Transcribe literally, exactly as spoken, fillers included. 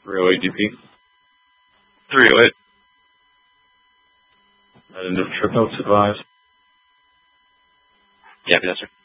three oh eight D P. three oh eight. I didn't trip notes advised. Yeah, yes, sir.